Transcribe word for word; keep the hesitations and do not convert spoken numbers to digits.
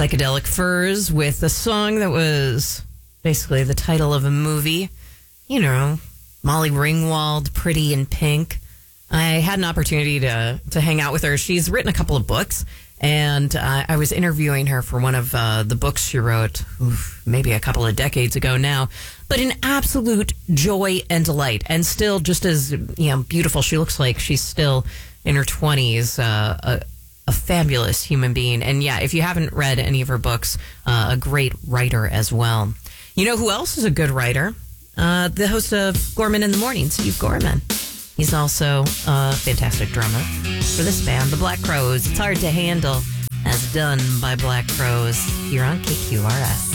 Psychedelic Furs with a song that was basically the title of a movie. You know, Molly Ringwald, Pretty in Pink. I had an opportunity to to hang out with her. She's written a couple of books, and uh, I was interviewing her for one of uh, the books she wrote, oof, maybe a couple of decades ago now. But an absolute joy and delight, and still just as you know beautiful. She looks like she's still in her twenties. Uh, a, a fabulous human being, and yeah, if you haven't read any of her books, uh, a great writer as well. You know who else is a good writer? Uh, the host of Gorman in the Morning, Steve Gorman. He's also a fantastic drummer for this band, the Black Crowes. It's Hard to Handle, as done by Black Crowes here on K Q R S.